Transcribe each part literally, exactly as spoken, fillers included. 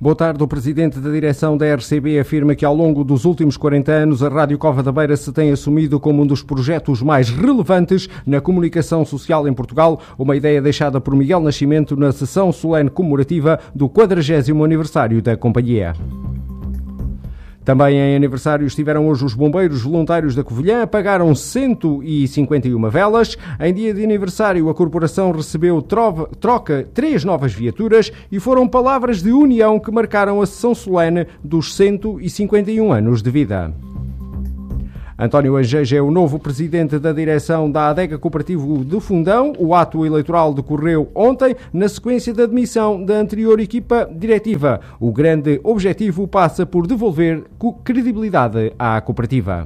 Boa tarde. O presidente da direção da R C B afirma que ao longo dos últimos quarenta anos a Rádio Cova da Beira se tem assumido como um dos projetos mais relevantes na comunicação social em Portugal, uma ideia deixada por Miguel Nascimento na sessão solene comemorativa do quadragésimo aniversário da companhia. Também em aniversário estiveram hoje os bombeiros voluntários da Covilhã, apagaram cento e cinquenta e uma velas. Em dia de aniversário, a corporação recebeu trova, troca três novas viaturas e foram palavras de união que marcaram a sessão solene dos cento e cinquenta e um anos de vida. António Angeja é o novo presidente da direção da Adega Cooperativo do Fundão. O ato eleitoral decorreu ontem, na sequência da demissão da anterior equipa diretiva. O grande objetivo passa por devolver credibilidade à cooperativa.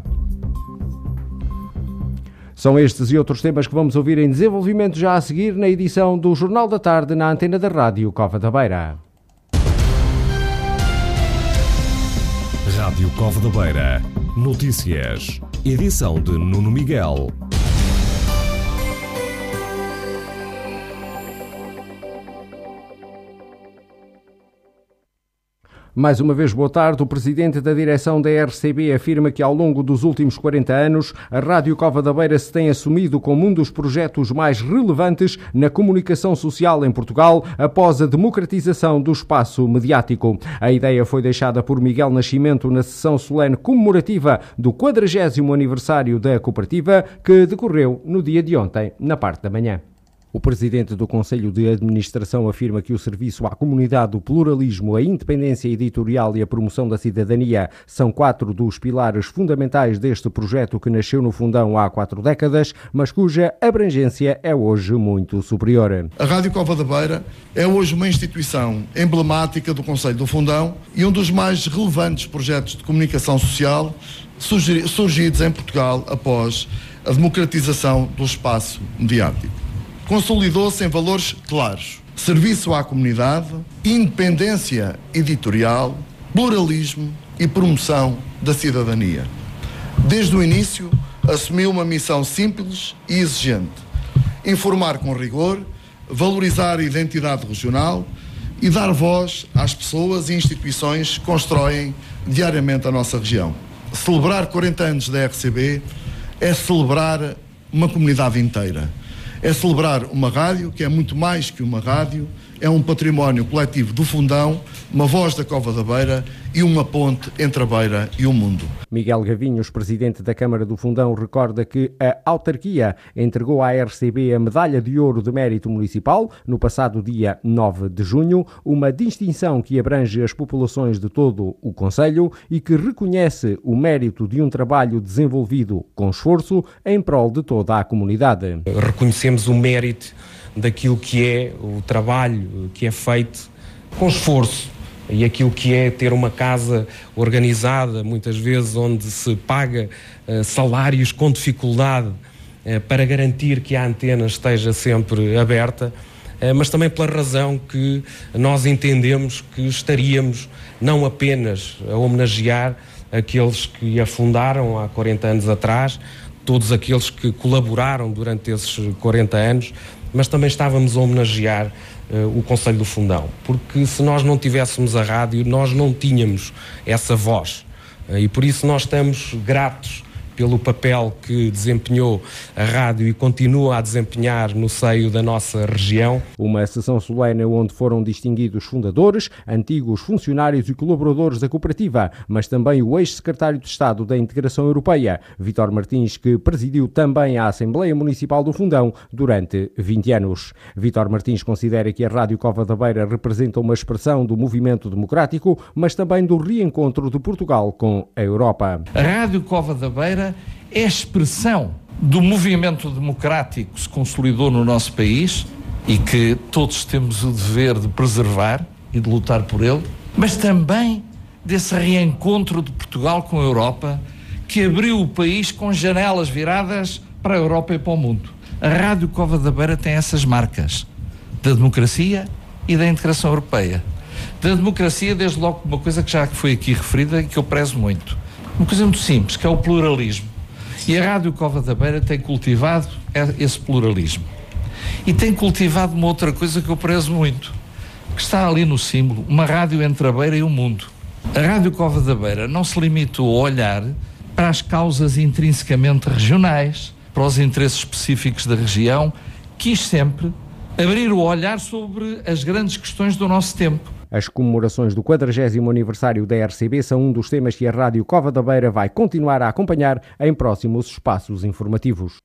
São estes e outros temas que vamos ouvir em desenvolvimento já a seguir na edição do Jornal da Tarde na antena da Rádio Cova da Beira. Rádio Cova da Beira. Notícias. Edição de Nuno Miguel. Mais uma vez, boa tarde. O presidente da direção da R C B afirma que ao longo dos últimos quarenta anos a Rádio Cova da Beira se tem assumido como um dos projetos mais relevantes na comunicação social em Portugal após a democratização do espaço mediático. A ideia foi deixada por Miguel Nascimento na sessão solene comemorativa do quadragésimo aniversário da cooperativa, que decorreu no dia de ontem, na parte da manhã. O presidente do Conselho de Administração afirma que o serviço à comunidade, o pluralismo, a independência editorial e a promoção da cidadania são quatro dos pilares fundamentais deste projeto que nasceu no Fundão há quatro décadas, mas cuja abrangência é hoje muito superior. A Rádio Cova da Beira é hoje uma instituição emblemática do Conselho do Fundão e um dos mais relevantes projetos de comunicação social surgidos em Portugal após a democratização do espaço mediático. Consolidou-se em valores claros: serviço à comunidade, independência editorial, pluralismo e promoção da cidadania. Desde o início, assumiu uma missão simples e exigente: informar com rigor, valorizar a identidade regional e dar voz às pessoas e instituições que constroem diariamente a nossa região. Celebrar quarenta anos da R C B é celebrar uma comunidade inteira. É celebrar uma rádio que é muito mais que uma rádio, é um património coletivo do Fundão, uma voz da Cova da Beira e uma ponte entre a Beira e o mundo. Miguel Gavinhos, presidente da Câmara do Fundão, recorda que a autarquia entregou à R C B a Medalha de Ouro de Mérito Municipal no passado dia nove de junho, uma distinção que abrange as populações de todo o concelho e que reconhece o mérito de um trabalho desenvolvido com esforço em prol de toda a comunidade. Reconhecemos o mérito daquilo que é o trabalho que é feito com esforço e aquilo que é ter uma casa organizada, muitas vezes onde se paga uh, salários com dificuldade uh, para garantir que a antena esteja sempre aberta, uh, mas também pela razão que nós entendemos que estaríamos não apenas a homenagear aqueles que a fundaram há quarenta anos atrás, todos aqueles que colaboraram durante esses quarenta anos, mas também estávamos a homenagear uh, o Conselho do Fundão, porque se nós não tivéssemos a rádio, nós não tínhamos essa voz, uh, e por isso nós estamos gratos pelo papel que desempenhou a rádio e continua a desempenhar no seio da nossa região. Uma sessão solene onde foram distinguidos fundadores, antigos funcionários e colaboradores da cooperativa, mas também o ex-secretário de Estado da Integração Europeia, Vítor Martins, que presidiu também a Assembleia Municipal do Fundão durante vinte anos. Vítor Martins considera que a Rádio Cova da Beira representa uma expressão do movimento democrático, mas também do reencontro de Portugal com a Europa. A Rádio Cova da Beira é a expressão do movimento democrático que se consolidou no nosso país e que todos temos o dever de preservar e de lutar por ele, mas também desse reencontro de Portugal com a Europa, que abriu o país com janelas viradas para a Europa e para o mundo. A Rádio Cova da Beira tem essas marcas da democracia e da integração europeia. Da democracia, desde logo, uma coisa que já foi aqui referida e que eu prezo muito. Uma coisa muito simples, que é o pluralismo. E a Rádio Cova da Beira tem cultivado esse pluralismo. E tem cultivado uma outra coisa que eu prezo muito, que está ali no símbolo, uma rádio entre a Beira e o mundo. A Rádio Cova da Beira não se limitou a olhar para as causas intrinsecamente regionais, para os interesses específicos da região, quis sempre abrir o olhar sobre as grandes questões do nosso tempo. As comemorações do quadragésimo aniversário da R C B são um dos temas que a Rádio Cova da Beira vai continuar a acompanhar em próximos espaços informativos.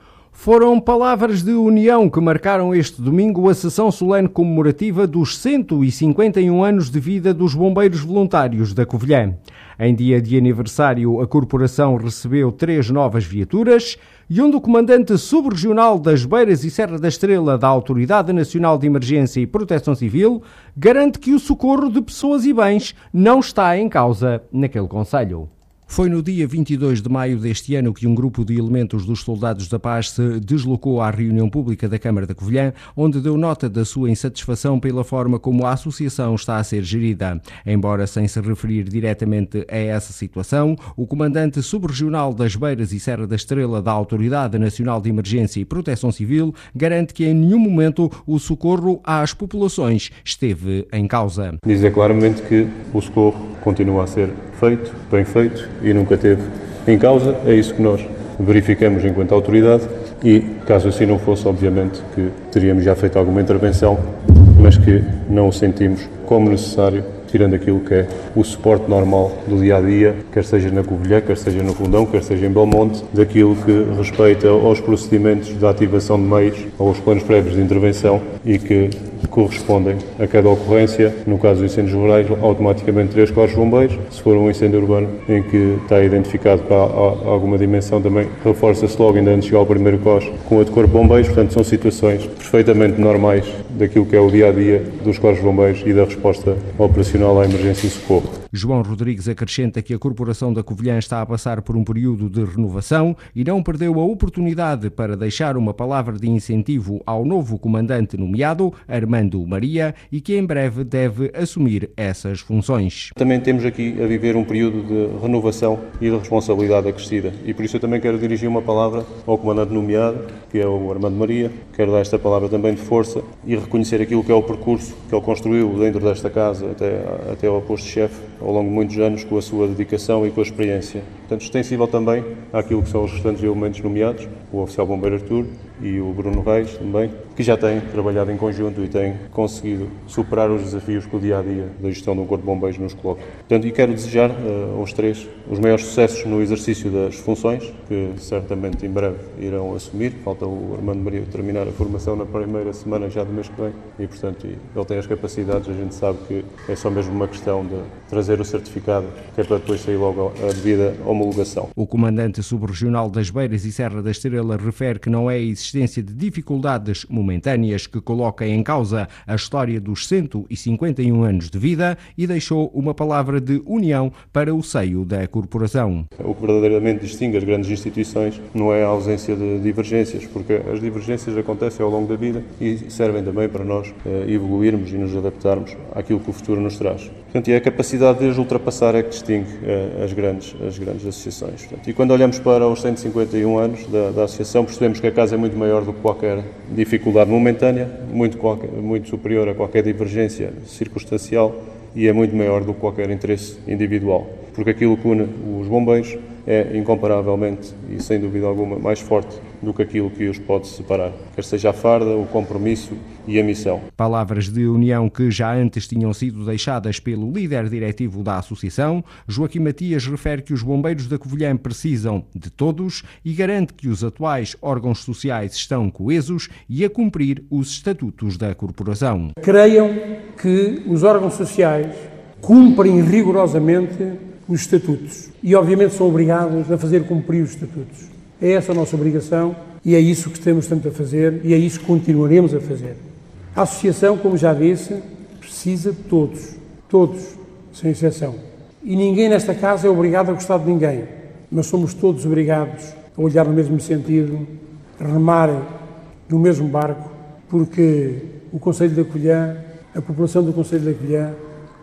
Foram palavras de união que marcaram este domingo a sessão solene comemorativa dos cento e cinquenta e um anos de vida dos bombeiros voluntários da Covilhã. Em dia de aniversário, a corporação recebeu três novas viaturas e onde o comandante subregional das Beiras e Serra da Estrela da Autoridade Nacional de Emergência e Proteção Civil garante que o socorro de pessoas e bens não está em causa naquele concelho. Foi no dia vinte e dois de maio deste ano que um grupo de elementos dos Soldados da Paz se deslocou à reunião pública da Câmara da Covilhã, onde deu nota da sua insatisfação pela forma como a associação está a ser gerida. Embora sem se referir diretamente a essa situação, o comandante subregional das Beiras e Serra da Estrela da Autoridade Nacional de Emergência e Proteção Civil garante que em nenhum momento o socorro às populações esteve em causa. Dizer claramente que o socorro continua a ser feito, bem feito e nunca teve em causa. É isso que nós verificamos enquanto autoridade e, caso assim não fosse, obviamente que teríamos já feito alguma intervenção, mas que não o sentimos como necessário, tirando aquilo que é o suporte normal do dia-a-dia, quer seja na Covilhã, quer seja no Fundão, quer seja em Belmonte, daquilo que respeita aos procedimentos de ativação de meios, aos planos prévios de intervenção e que correspondem a cada ocorrência. No caso de incêndios rurais, automaticamente três corpos de bombeiros. Se for um incêndio urbano em que está identificado para alguma dimensão, também reforça-se logo, ainda antes de chegar ao primeiro cós, com outro corpo de bombeiros. Portanto, são situações perfeitamente normais daquilo que é o dia-a-dia dos corpos de bombeiros e da resposta operacional à emergência e socorro. João Rodrigues acrescenta que a Corporação da Covilhã está a passar por um período de renovação e não perdeu a oportunidade para deixar uma palavra de incentivo ao novo comandante nomeado, Armando Maria, e que em breve deve assumir essas funções. Também temos aqui a viver um período de renovação e de responsabilidade acrescida e por isso eu também quero dirigir uma palavra ao comandante nomeado, que é o Armando Maria. Quero dar esta palavra também de força e reconhecer aquilo que é o percurso que ele construiu dentro desta casa até, até ao posto de chefe ao longo de muitos anos, com a sua dedicação e com a experiência. Portanto, extensível também àquilo que são os restantes elementos nomeados, o oficial bombeiro Artur e o Bruno Reis também, que já têm trabalhado em conjunto e têm conseguido superar os desafios que o dia-a-dia da gestão de um corpo de bombeiros nos coloca. Portanto, e quero desejar uh, aos três os maiores sucessos no exercício das funções, que certamente em breve irão assumir. Falta o Armando Maria terminar a formação na primeira semana já do mês que vem e, portanto, ele tem as capacidades, a gente sabe que é só mesmo uma questão de trazer o certificado, que é para depois sair logo a devida homologação. O comandante subregional das Beiras e Serra da Estrela refere que não é a existência de dificuldades momentâneas que coloca em causa a história dos cento e cinquenta e um anos de vida e deixou uma palavra de união para o seio da corporação. O que verdadeiramente distingue as grandes instituições não é a ausência de divergências, porque as divergências acontecem ao longo da vida e servem também para nós evoluirmos e nos adaptarmos àquilo que o futuro nos traz. Portanto, e a capacidade de as ultrapassar é que distingue uh, as, grandes, as grandes associações. Portanto, e quando olhamos para os cento e cinquenta e um anos da, da associação, percebemos que a casa é muito maior do que qualquer dificuldade momentânea, muito, qualquer, muito superior a qualquer divergência circunstancial e é muito maior do que qualquer interesse individual. Porque aquilo que une os bombeiros é incomparavelmente e sem dúvida alguma mais forte do que aquilo que os pode separar, quer seja a farda, o compromisso e a missão. Palavras de união que já antes tinham sido deixadas pelo líder diretivo da associação. Joaquim Matias refere que os bombeiros da Covilhã precisam de todos e garante que os atuais órgãos sociais estão coesos e a cumprir os estatutos da corporação. Creiam que os órgãos sociais cumprem rigorosamente os estatutos e obviamente são obrigados a fazer cumprir os estatutos. É essa a nossa obrigação e é isso que estamos tanto a fazer e é isso que continuaremos a fazer. A associação, como já disse, precisa de todos, todos, sem exceção. E ninguém nesta casa é obrigado a gostar de ninguém, mas somos todos obrigados a olhar no mesmo sentido, a remar no mesmo barco, porque o Concelho da Covilhã, a população do Concelho da Covilhã,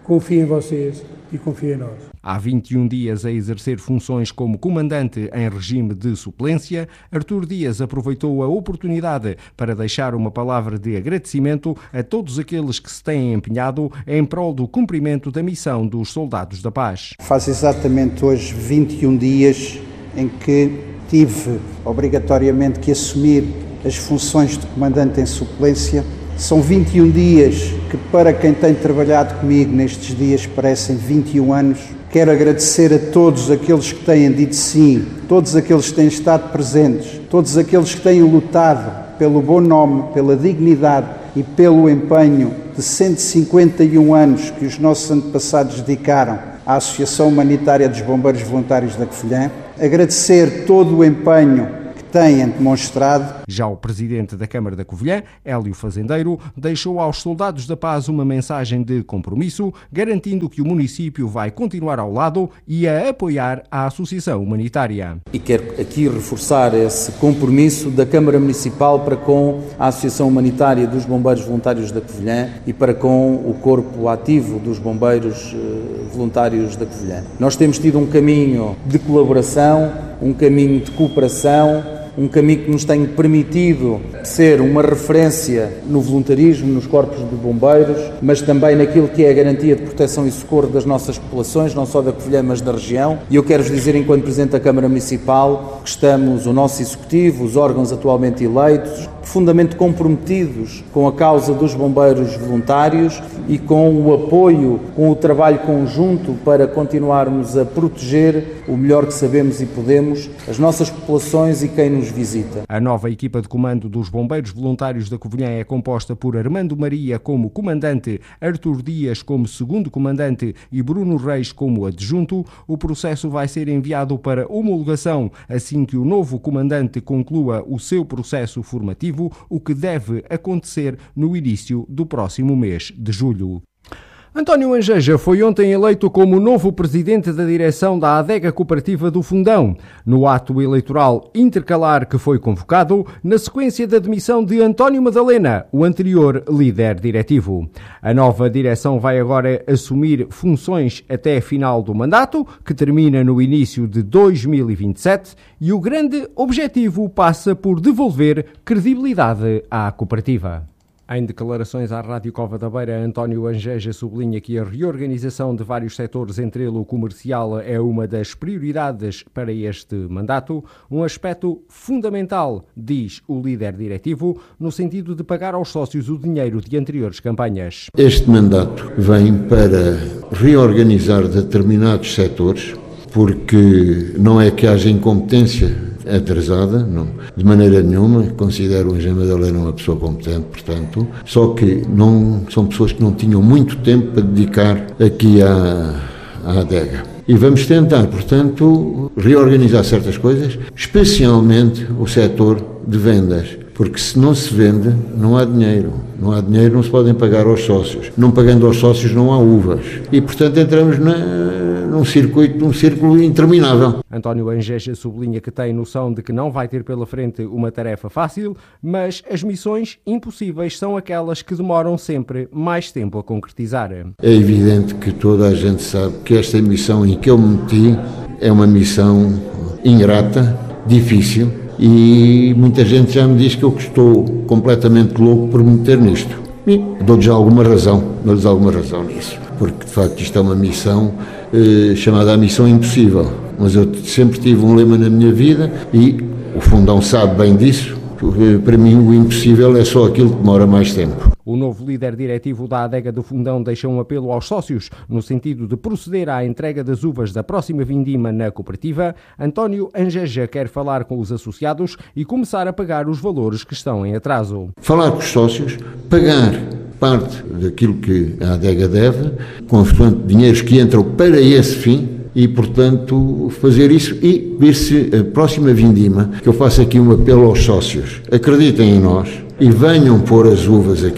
confio em vocês e confio em nós. Há vinte e um dias a exercer funções como comandante em regime de suplência, Artur Dias aproveitou a oportunidade para deixar uma palavra de agradecimento a todos aqueles que se têm empenhado em prol do cumprimento da missão dos Soldados da Paz. Faz exatamente hoje vinte e um dias em que tive obrigatoriamente que assumir as funções de comandante em suplência. São vinte e um dias que, para quem tem trabalhado comigo nestes dias, parecem vinte e um anos. Quero agradecer a todos aqueles que têm dito sim, todos aqueles que têm estado presentes, todos aqueles que têm lutado pelo bom nome, pela dignidade e pelo empenho de cento e cinquenta e um anos que os nossos antepassados dedicaram à Associação Humanitária dos Bombeiros Voluntários da Covilhã. Agradecer todo o empenho que têm demonstrado. Já o presidente da Câmara da Covilhã, Hélio Fazendeiro, deixou aos Soldados da Paz uma mensagem de compromisso, garantindo que o município vai continuar ao lado e a apoiar a Associação Humanitária. E quero aqui reforçar esse compromisso da Câmara Municipal para com a Associação Humanitária dos Bombeiros Voluntários da Covilhã e para com o corpo ativo dos Bombeiros Voluntários da Covilhã. Nós temos tido um caminho de colaboração, um caminho de cooperação, um caminho que nos tem permitido ser uma referência no voluntarismo, nos corpos de bombeiros, mas também naquilo que é a garantia de proteção e socorro das nossas populações, não só da Covilhã, mas da região. E eu quero-vos dizer, enquanto Presidente da Câmara Municipal, que estamos, o nosso Executivo, os órgãos atualmente eleitos, profundamente comprometidos com a causa dos bombeiros voluntários e com o apoio, com o trabalho conjunto para continuarmos a proteger o melhor que sabemos e podemos as nossas populações e quem nos visita. A nova equipa de comando dos Bombeiros Voluntários da Covilhã é composta por Armando Maria como comandante, Artur Dias como segundo comandante e Bruno Reis como adjunto. O processo vai ser enviado para homologação assim que o novo comandante conclua o seu processo formativo, o que deve acontecer no início do próximo mês de julho. António Angeja foi ontem eleito como novo presidente da direção da Adega Cooperativa do Fundão, no ato eleitoral intercalar que foi convocado na sequência da demissão de António Madalena, o anterior líder diretivo. A nova direção vai agora assumir funções até a final do mandato, que termina no início de dois mil e vinte e sete, e o grande objetivo passa por devolver credibilidade à cooperativa. Em declarações à Rádio Cova da Beira, António Angeja sublinha que a reorganização de vários setores, entre ele o comercial, é uma das prioridades para este mandato, um aspecto fundamental, diz o líder diretivo, no sentido de pagar aos sócios o dinheiro de anteriores campanhas. Este mandato vem para reorganizar determinados setores, porque não é que haja incompetência atrasada, não, de maneira nenhuma. Considero o Engenheiro Madalena uma pessoa competente, portanto, só que não são pessoas que não tinham muito tempo para dedicar aqui à, à adega. E vamos tentar, portanto, reorganizar certas coisas, especialmente o setor de vendas, porque se não se vende, não há dinheiro. Não há dinheiro, não se podem pagar aos sócios. Não pagando aos sócios, não há uvas. E, portanto, entramos na, num circuito, num círculo interminável. António Angeja sublinha que tem noção de que não vai ter pela frente uma tarefa fácil, mas as missões impossíveis são aquelas que demoram sempre mais tempo a concretizar. É evidente que toda a gente sabe que esta missão em que eu me meti é uma missão ingrata, difícil, e muita gente já me diz que eu estou completamente louco por me meter nisto. E dou-lhes alguma razão, dou-lhes alguma razão nisso, porque de facto isto é uma missão eh, chamada a missão impossível. Mas eu sempre tive um lema na minha vida e o Fundão sabe bem disso. Para mim o impossível é só aquilo que demora mais tempo. O novo líder diretivo da Adega do Fundão deixa um apelo aos sócios no sentido de proceder à entrega das uvas da próxima vindima na cooperativa. António Angeja quer falar com os associados e começar a pagar os valores que estão em atraso. Falar com os sócios, pagar parte daquilo que a Adega deve, consoante dinheiros que entram para esse fim, e, portanto, fazer isso e ver se a próxima vindima, que eu faço aqui um apelo aos sócios, acreditem em nós e venham pôr as uvas aqui.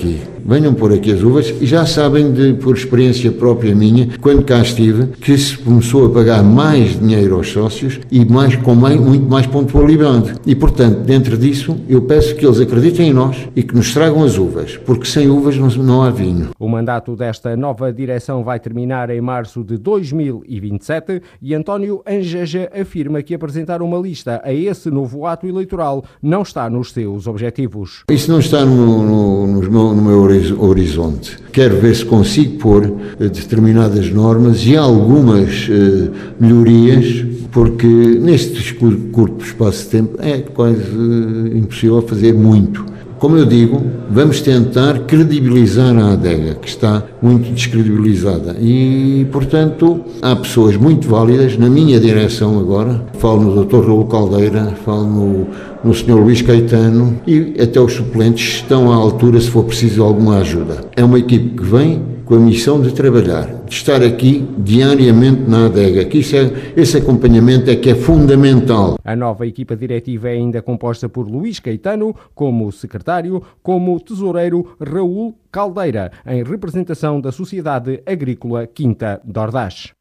venham pôr aqui as uvas e já sabem, de, por experiência própria minha, quando cá estive, que se começou a pagar mais dinheiro aos sócios e mais, com mais, muito mais pontualidade. E, portanto, dentro disso, eu peço que eles acreditem em nós e que nos tragam as uvas, porque sem uvas não, não há vinho. O mandato desta nova direção vai terminar em março de dois mil e vinte e sete e António Angeja afirma que apresentar uma lista a esse novo ato eleitoral não está nos seus objetivos. Isso não está no, no, no, meu, no meu horizonte. Quero ver se consigo pôr determinadas normas e algumas uh, melhorias, porque neste curto espaço de tempo é quase uh, impossível fazer muito. Como eu digo, vamos tentar credibilizar a adega, que está muito descredibilizada. E, portanto, há pessoas muito válidas na minha direção agora. Falo no doutor Raul Caldeira, falo no, no senhor Luís Caetano e até os suplentes estão à altura se for preciso alguma ajuda. É uma equipe que vem com a missão de trabalhar, de estar aqui diariamente na adega, que isso é, esse acompanhamento é que é fundamental. A nova equipa diretiva é ainda composta por Luís Caetano como secretário, como tesoureiro Raul Caldeira, em representação da Sociedade Agrícola Quinta de Ordaz.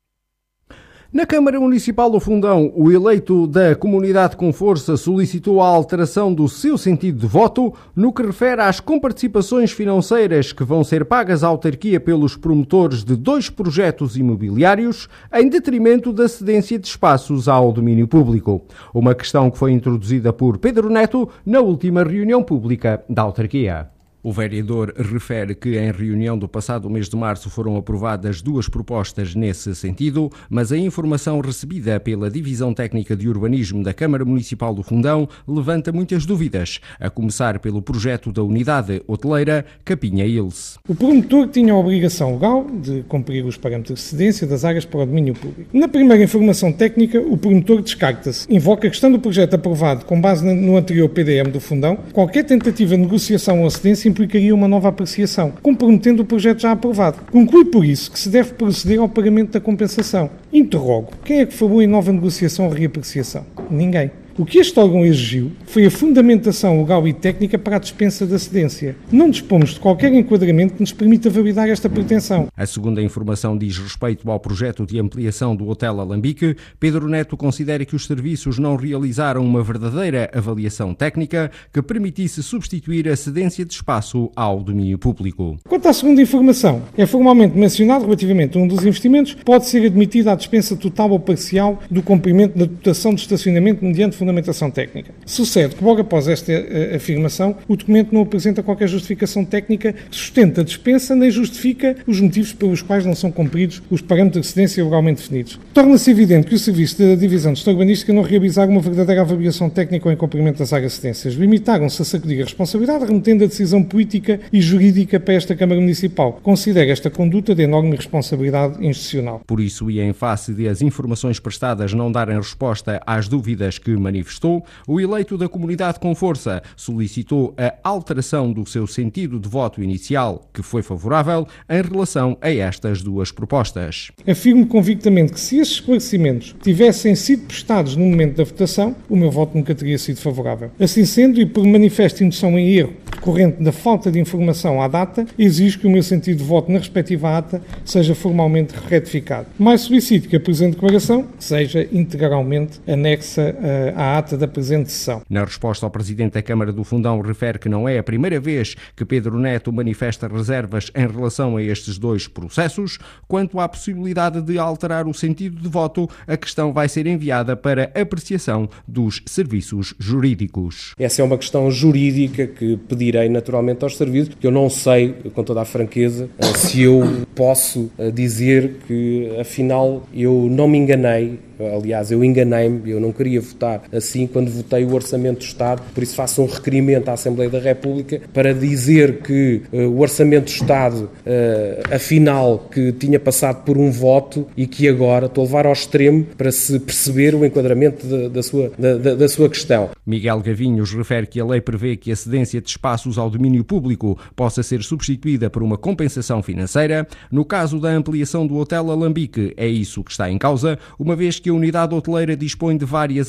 Na Câmara Municipal do Fundão, o eleito da Comunidade com Força solicitou a alteração do seu sentido de voto no que refere às comparticipações financeiras que vão ser pagas à autarquia pelos promotores de dois projetos imobiliários em detrimento da cedência de espaços ao domínio público. Uma questão que foi introduzida por Pedro Neto na última reunião pública da autarquia. O vereador refere que em reunião do passado mês de março foram aprovadas duas propostas nesse sentido, mas a informação recebida pela Divisão Técnica de Urbanismo da Câmara Municipal do Fundão levanta muitas dúvidas, a começar pelo projeto da unidade hoteleira Capinha Ilse. O promotor tinha a obrigação legal de cumprir os parâmetros de cedência das áreas para o domínio público. Na primeira informação técnica, o promotor descarta-se, invoca a questão do projeto aprovado com base no anterior P D M do Fundão. Qualquer tentativa de negociação ou cedência implicaria uma nova apreciação, comprometendo o projeto já aprovado. Conclui por isso que se deve proceder ao pagamento da compensação. Interrogo, quem é que falou em nova negociação ou reapreciação? Ninguém. O que este órgão exigiu foi a fundamentação legal e técnica para a dispensa da cedência. Não dispomos de qualquer enquadramento que nos permita validar esta pretensão. A segunda informação diz respeito ao projeto de ampliação do Hotel Alambique. Pedro Neto considera que os serviços não realizaram uma verdadeira avaliação técnica que permitisse substituir a cedência de espaço ao domínio público. Quanto à segunda informação, é formalmente mencionado relativamente a um dos investimentos, pode ser admitida a dispensa total ou parcial do cumprimento da dotação de estacionamento mediante fundamentação técnica. Sucede que logo após esta uh, afirmação, o documento não apresenta qualquer justificação técnica que sustenta a dispensa nem justifica os motivos pelos quais não são cumpridos os parâmetros de cedência legalmente definidos. Torna-se evidente que o Serviço da Divisão de Gestão Urbanística não realizaram uma verdadeira avaliação técnica ou em cumprimento das áreas de cedências. Limitaram-se a sacudir a responsabilidade, remetendo a decisão política e jurídica para esta Câmara Municipal. Considera esta conduta de enorme responsabilidade institucional. Por isso, e em face de as informações prestadas não darem resposta às dúvidas que manifestou, o eleito da Comunidade com Força solicitou a alteração do seu sentido de voto inicial, que foi favorável, em relação a estas duas propostas. Afirmo convictamente que se esses esclarecimentos tivessem sido prestados no momento da votação, o meu voto nunca teria sido favorável. Assim sendo, e por manifesta indução em erro decorrente da falta de informação à data, exijo que o meu sentido de voto na respectiva ata seja formalmente retificado. Mais solicito que a presente declaração seja integralmente anexa à ata da presente sessão. Na resposta ao Presidente da Câmara do Fundão, refere que não é a primeira vez que Pedro Neto manifesta reservas em relação a estes dois processos. Quanto à possibilidade de alterar o sentido de voto, a questão vai ser enviada para apreciação dos serviços jurídicos. Essa é uma questão jurídica que pedirei naturalmente aos serviços, que eu não sei, com toda a franqueza, se eu posso dizer que, afinal, eu não me enganei. Aliás, eu enganei-me, eu não queria votar assim quando votei o Orçamento do Estado, por isso faço um requerimento à Assembleia da República para dizer que uh, o Orçamento do Estado, uh, afinal, que tinha passado por um voto e que agora estou a levar ao extremo para se perceber o enquadramento de, da, sua, da, da, da sua questão. Miguel Gavinhos refere que a lei prevê que a cedência de espaços ao domínio público possa ser substituída por uma compensação financeira. No caso da ampliação do Hotel Alambique, é isso que está em causa, uma vez que a unidade hoteleira dispõe de várias áreas de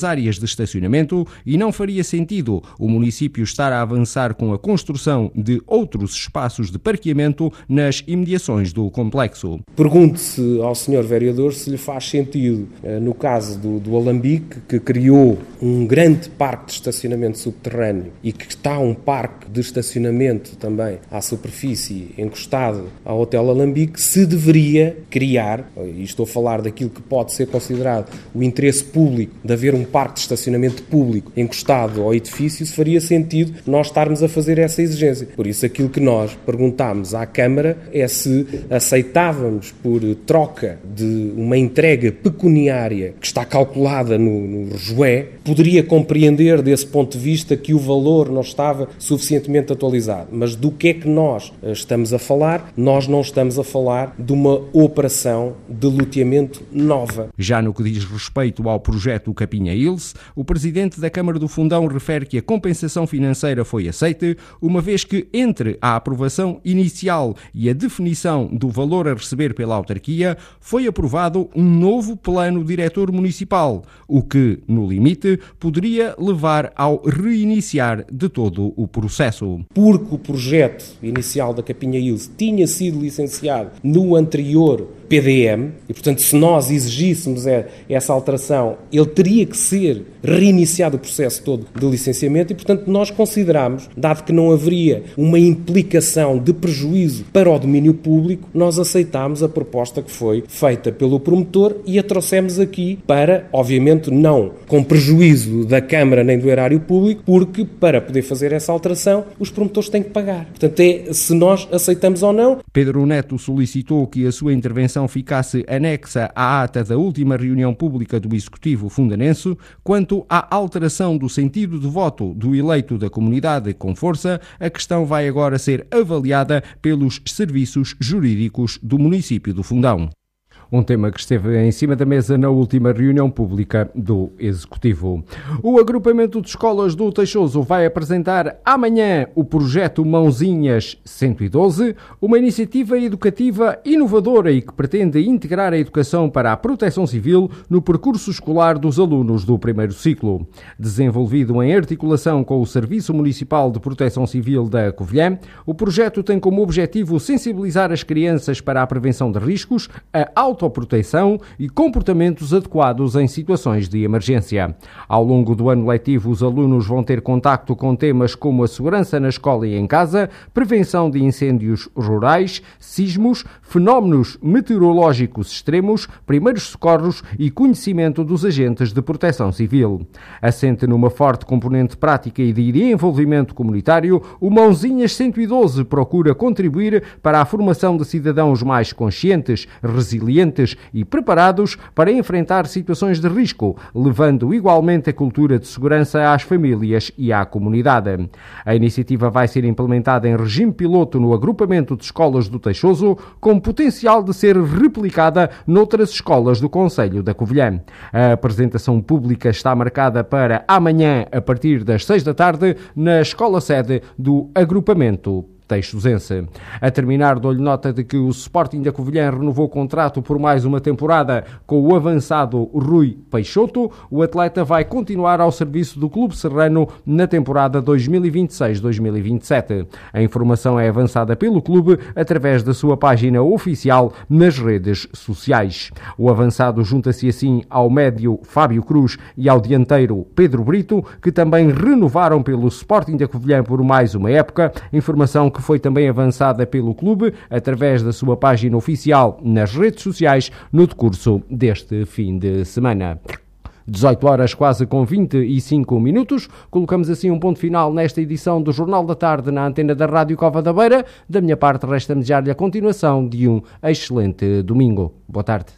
estacionamento e não faria sentido o município estar a avançar com a construção de outros espaços de parqueamento nas imediações do complexo. Pergunto-se ao senhor vereador se lhe faz sentido, no caso do, do Alambique, que criou um grande parque de estacionamento subterrâneo e que está um parque de estacionamento também à superfície encostado ao Hotel Alambique, se deveria criar, e estou a falar daquilo que pode ser considerado o interesse público de haver um parque de estacionamento público encostado ao edifício, se faria sentido nós estarmos a fazer essa exigência. Por isso, aquilo que nós perguntámos à Câmara é se aceitávamos, por troca de uma entrega pecuniária que está calculada no, no rejoé, poderia compreender desse ponto de vista que o valor não estava suficientemente atualizado. Mas do que é que nós estamos a falar? Nós não estamos a falar de uma operação de loteamento nova. Já no que diz respeito ao projeto Capinha Ilse, o presidente da Câmara do Fundão refere que a compensação financeira foi aceita, uma vez que entre a aprovação inicial e a definição do valor a receber pela autarquia, foi aprovado um novo plano diretor municipal, o que, no limite, poderia levar ao reiniciar de todo o processo. Porque o projeto inicial da Capinha Ilse tinha sido licenciado no anterior P D M e, portanto, se nós exigíssemos essa alteração, ele teria que ser reiniciado o processo todo de licenciamento e, portanto, nós consideramos, dado que não haveria uma implicação de prejuízo para o domínio público, nós aceitámos a proposta que foi feita pelo promotor e a trouxemos aqui para, obviamente, não com prejuízo da Câmara nem do erário público, porque para poder fazer essa alteração, os promotores têm que pagar. Portanto, é se nós aceitamos ou não. Pedro Neto solicitou que a sua intervenção ficasse anexa à ata da última reunião pública do Executivo fundanense quanto à alteração do sentido de voto do eleito da comunidade com força. A questão vai agora ser avaliada pelos serviços jurídicos do município do Fundão. Um tema que esteve em cima da mesa na última reunião pública do Executivo. O agrupamento de escolas do Teixoso vai apresentar amanhã o projeto Mãozinhas cento e doze, uma iniciativa educativa inovadora e que pretende integrar a educação para a proteção civil no percurso escolar dos alunos do primeiro ciclo. Desenvolvido em articulação com o Serviço Municipal de Proteção Civil da Covilhã, o projeto tem como objetivo sensibilizar as crianças para a prevenção de riscos, a auto autoproteção e comportamentos adequados em situações de emergência. Ao longo do ano letivo, os alunos vão ter contacto com temas como a segurança na escola e em casa, prevenção de incêndios rurais, sismos, fenómenos meteorológicos extremos, primeiros socorros e conhecimento dos agentes de proteção civil. Assente numa forte componente prática e de envolvimento comunitário, o Mãozinhas cento e doze procura contribuir para a formação de cidadãos mais conscientes, resilientes e preparados para enfrentar situações de risco, levando igualmente a cultura de segurança às famílias e à comunidade. A iniciativa vai ser implementada em regime piloto no agrupamento de escolas do Teixoso, com potencial de ser replicada noutras escolas do concelho da Covilhã. A apresentação pública está marcada para amanhã, a partir das seis da tarde, na escola-sede do agrupamento Teixosense. A terminar, dou-lhe nota de que o Sporting da Covilhã renovou o contrato por mais uma temporada com o avançado Rui Peixoto. O atleta vai continuar ao serviço do Clube Serrano na temporada dois mil e vinte e seis dois mil e vinte e sete. A informação é avançada pelo clube através da sua página oficial nas redes sociais. O avançado junta-se assim ao médio Fábio Cruz e ao dianteiro Pedro Brito, que também renovaram pelo Sporting da Covilhã por mais uma época. Informação que foi também avançada pelo clube através da sua página oficial nas redes sociais no decurso deste fim de semana. dezoito horas, quase com vinte e cinco minutos. Colocamos assim um ponto final nesta edição do Jornal da Tarde na antena da Rádio Cova da Beira. Da minha parte, resta-me desejar-lhe a continuação de um excelente domingo. Boa tarde.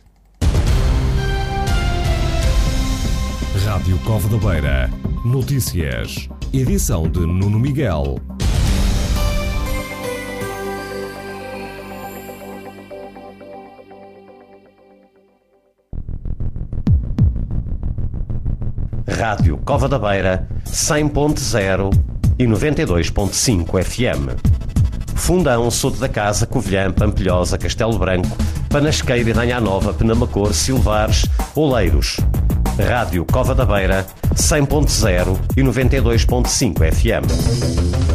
Rádio Cova da Beira. Notícias. Edição de Nuno Miguel. Rádio Cova da Beira, cem ponto zero e noventa e dois ponto cinco F M. Fundão, Soto da Casa, Covilhã, Pampilhosa, Castelo Branco, Panasqueira e Ranha Nova, Penamacor, Silvares, Oleiros. Rádio Cova da Beira, cem ponto zero e noventa e dois ponto cinco F M.